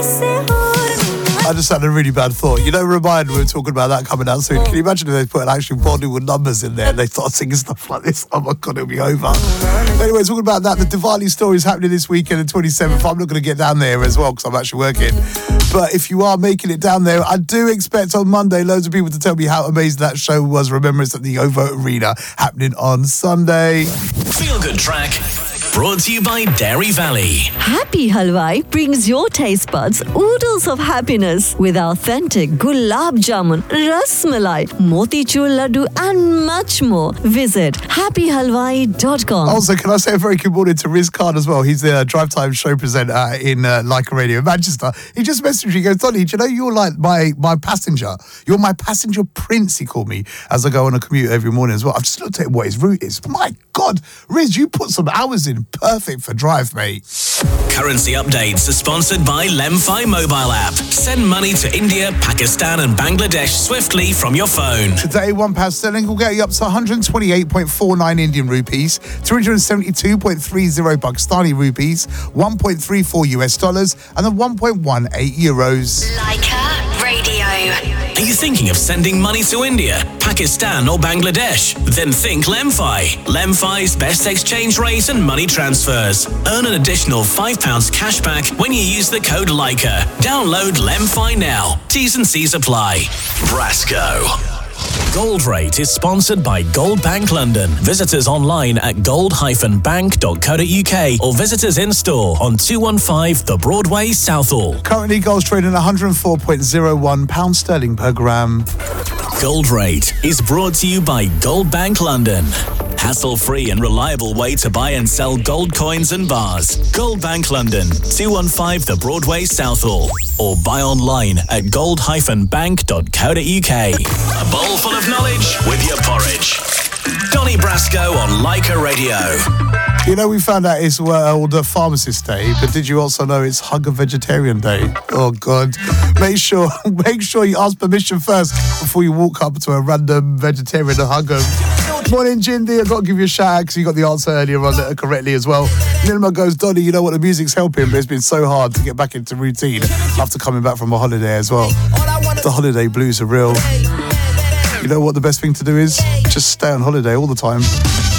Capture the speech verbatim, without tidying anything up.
I just had a really bad thought. You know, Remind, we were talking about that coming out soon. Can you imagine if they put an actual Bollywood numbers in there and they start singing stuff like this? Oh my God, it'll be over. Anyway, talking about that, the Diwali story is happening this weekend, the twenty-seventh. I'm not going to get down there as well because I'm actually working. But if you are making it down there, I do expect on Monday loads of people to tell me how amazing that show was. Remembrance at the OVO Arena happening on Sunday. Feel Good Track. Brought to you by Dairy Valley. Happy Halwai brings your taste buds oodles of happiness with authentic gulab jamun, ras malai, motichur laddu and much more. Visit happy halwai dot com. Also, can I say a very good morning to Riz Khan as well? He's the Drive Time show presenter in uh, Leica Radio in Manchester. He just messaged me, he goes, Donny, do you know you're like my, my passenger? You're my passenger prince, he called me, as I go on a commute every morning as well. I've just looked at what his route is. My God, Riz, you put some hours in. Perfect for drive, mate. Currency updates are sponsored by Lemfi mobile app. Send money to India, Pakistan and Bangladesh swiftly from your phone. Today, one pound sterling will get you up to one hundred twenty-eight point four nine Indian rupees, two hundred seventy-two point three zero Pakistani rupees, one point three four U S dollars, and then one point one eight euros. Leica Radio. Are you thinking of sending money to India, Pakistan or Bangladesh? Then think Lemfi. Lemfi's best exchange rate and money transfers. Earn an additional five pounds cash back when you use the code Leica. Download Lemfi now. T's and C's apply. Brasco. Gold Rate is sponsored by Gold Bank London. Visit us online at gold dash bank dot co dot uk or visit us in store on two one five The Broadway, Southall. Currently, gold's trading one hundred four point zero one pounds sterling per gram. Gold Rate is brought to you by Gold Bank London. Hassle-free and reliable way to buy and sell gold coins and bars. Gold Bank London, two one five The Broadway, Southall. Or buy online at gold dash bank dot co dot uk. A bowl full of knowledge with your porridge. Donny Brasco on Leica Radio. You know, we found out it's World Pharmacist Day, but did you also know it's Hug a Vegetarian Day? Oh, God. Make sure, make sure you ask permission first before you walk up to a random vegetarian and hug them. Morning, Jindy. I've got to give you a shout out because you got the answer earlier on uh, correctly as well. Nilma goes, Donny, you know what? The music's helping, but it's been so hard to get back into routine after coming back from a holiday as well. The holiday blues are real. You know what the best thing to do is? Just stay on holiday all the time.